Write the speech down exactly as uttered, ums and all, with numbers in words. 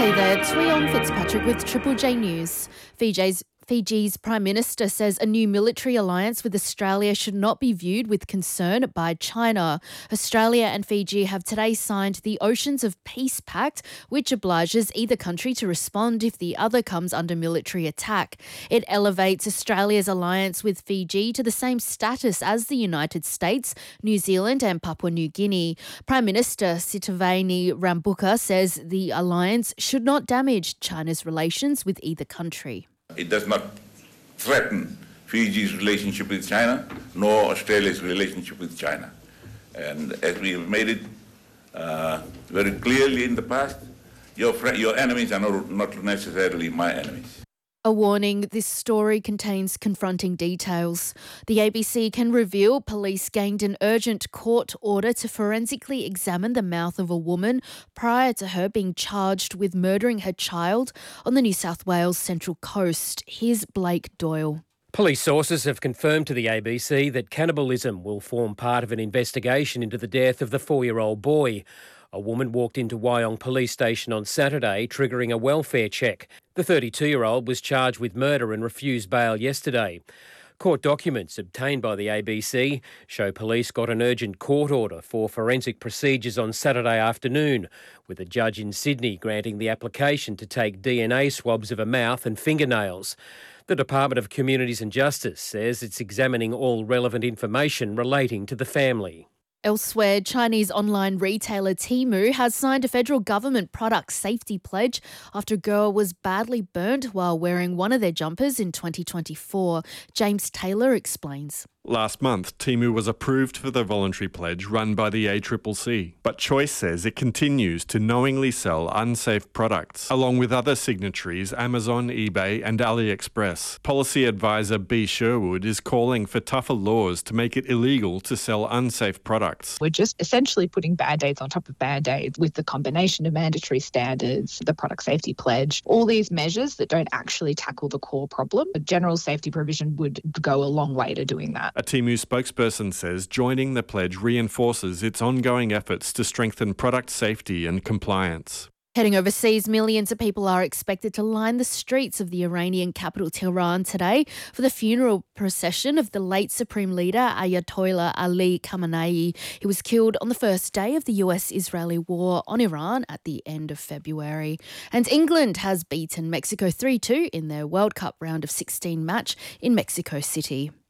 Hey there, Tweon Fitzpatrick with Triple J News. Fiji's Fiji's Prime Minister says a new military alliance with Australia should not be viewed with concern by China. Australia and Fiji have today signed the Oceans of Peace Pact, which obliges either country to respond if the other comes under military attack. It elevates Australia's alliance with Fiji to the same status as the United States, New Zealand and Papua New Guinea. Prime Minister Sitiveni Rabuka says the alliance should not damage China's relations with either country. It does not threaten Fiji's relationship with China, nor Australia's relationship with China. And as we have made it uh, very clearly in the past, your, fr- your enemies are not, not necessarily my enemies. A warning, this story contains confronting details. The A B C can reveal police gained an urgent court order to forensically examine the mouth of a woman prior to her being charged with murdering her child on the New South Wales Central Coast. Here's Blake Doyle. Police sources have confirmed to the A B C that cannibalism will form part of an investigation into the death of the four-year-old boy. A woman walked into Wyong Police Station on Saturday, triggering a welfare check. The thirty-two-year-old was charged with murder and refused bail yesterday. Court documents obtained by the A B C show police got an urgent court order for forensic procedures on Saturday afternoon, with a judge in Sydney granting the application to take D N A swabs of her mouth and fingernails. The Department of Communities and Justice says it's examining all relevant information relating to the family. Elsewhere, Chinese online retailer Temu has signed a federal government product safety pledge after a girl was badly burnt while wearing one of their jumpers in twenty twenty-four. James Taylor explains. Last month, Temu was approved for the voluntary pledge run by the A C C C, but Choice says it continues to knowingly sell unsafe products, along with other signatories Amazon, eBay and AliExpress. Policy advisor B. Sherwood is calling for tougher laws to make it illegal to sell unsafe products. We're just essentially putting Band-Aids on top of Band-Aids with the combination of mandatory standards, the product safety pledge, all these measures that don't actually tackle the core problem. A general safety provision would go a long way to doing that. A Temu spokesperson says joining the pledge reinforces its ongoing efforts to strengthen product safety and compliance. Heading overseas, millions of people are expected to line the streets of the Iranian capital Tehran today for the funeral procession of the late Supreme Leader Ayatollah Ali Khamenei. He was killed on the first day of the U S-Israeli war on Iran at the end of February. And England has beaten Mexico three two in their World Cup round of sixteen match in Mexico City.